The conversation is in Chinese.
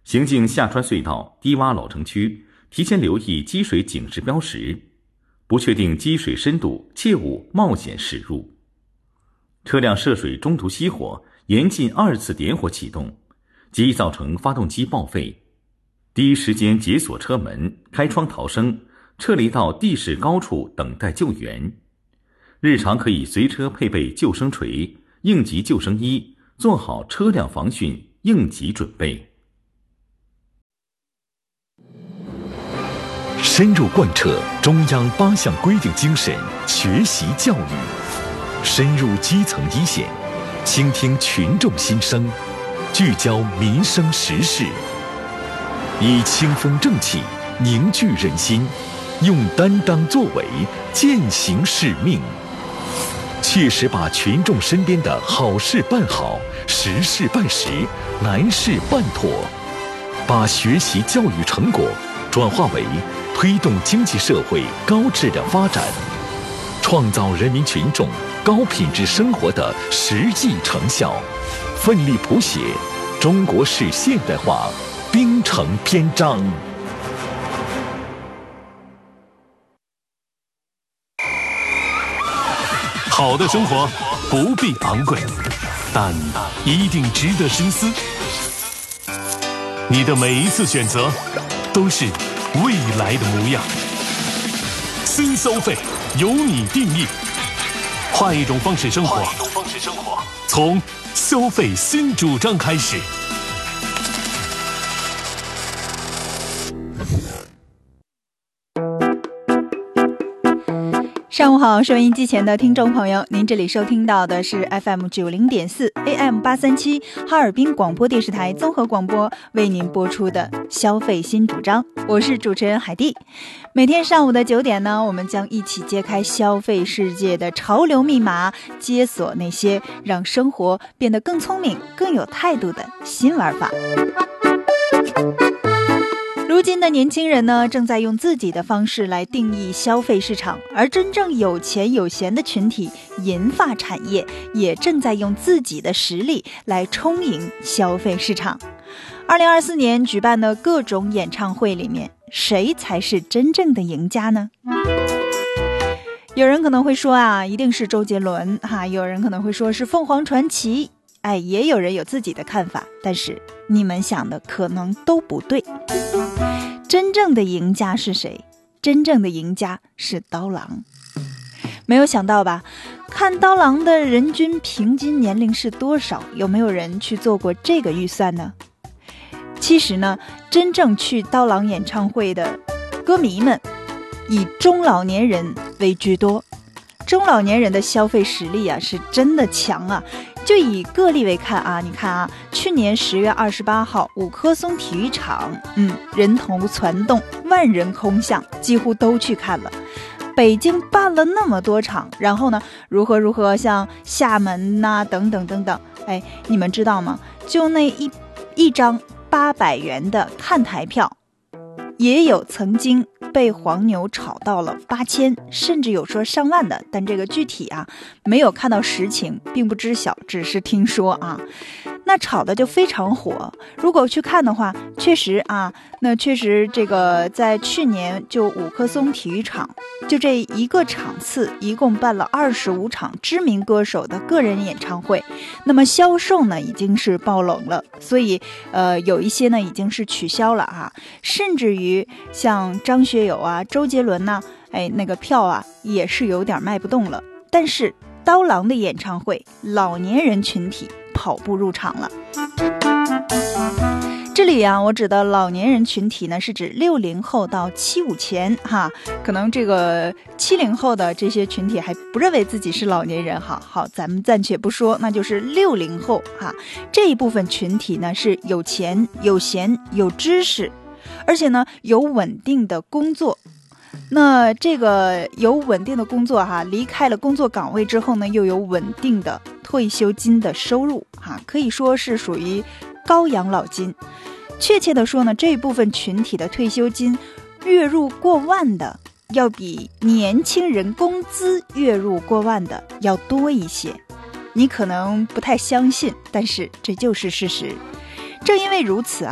行进下穿隧道、低洼老城区，提前留意积水警示标识，不确定积水深度，切勿冒险驶入。车辆涉水中途熄火，严禁2次点火启动，极易造成发动机报废。第一时间解锁车门，开窗逃生，撤离到地势高处等待救援。日常可以随车配备救生锤、应急救生衣，做好车辆防汛应急准备。 深入贯彻中央8项规定精神，学习教育，深入基层一线，倾听群众心声，聚焦民生时事，以清风正气凝聚人心，用担当作为践行使命，切实把群众身边的好事办好，实事办实，难事办妥，把学习教育成果转化为推动经济社会高质量发展，创造人民群众高品质生活的实际成效，奋力谱写中国式现代化兵程篇章。 好的生活不必昂贵，但一定值得深思。你的每一次选择都是未来的模样。新消费由你定义，换一种方式生活，从消费新主张开始。 上午好，收音机前的听众朋友，您这里收听到的是 FM 90.4 AM 837哈尔滨广播电视台综合广播为您播出的消费新主张，我是主持人海蒂。每天上午的9点呢，我们将一起揭开消费世界的潮流密码，解锁那些让生活变得更聪明、更有态度的新玩法。如今的年轻人呢，正在用自己的方式来定义消费市场，而真正有钱有闲的群体银发产业也正在用自己的实力来充盈消费市场。2024年举办的各种演唱会里面，谁才是真正的赢家呢？有人可能会说啊，一定是周杰伦哈，有人可能会说是凤凰传奇，也有人有自己的看法，但是你们想的可能都不对。真正的赢家是谁？真正的赢家是刀郎。没有想到吧？看刀郎的人均平均年龄是多少？有没有人去做过这个预算呢？其实呢，真正去刀郎演唱会的歌迷们以中老年人为居多。中老年人的消费实力啊，是真的强啊。就以个例为看啊，你看啊，去年10月28号五棵松体育场，人头攒动，万人空巷，几乎都去看了。北京办了那么多场，然后呢，如何像厦门呐、等等等等，你们知道吗？就那一张800元的看台票，也有曾经被黄牛炒到了8000，甚至有说上万的，但这个具体啊没有看到实情，并不知晓，只是听说啊。那炒的就非常火。如果去看的话，确实啊，那确实这个在去年就五棵松体育场，就这一个场次，一共办了25场知名歌手的个人演唱会。那么销售呢已经是爆冷了，所以有一些呢已经是取消了啊，甚至于像张学友啊、周杰伦呐，那个票啊也是有点卖不动了。但是刀郎的演唱会，老年人群体跑步入场了。这里啊，我指的老年人群体呢，是指60后到75前哈，可能这个70后的这些群体还不认为自己是老年人哈。好，咱们暂且不说，那就是60后哈，这一部分群体呢是有钱、有闲、有知识，而且呢有稳定的工作。那这个有稳定的工作哈，离开了工作岗位之后呢，又有稳定的退休金的收入哈，可以说是属于高养老金。确切的说呢，这一部分群体的退休金月入过万的，要比年轻人工资月入过万的要多一些。你可能不太相信，但是这就是事实。正因为如此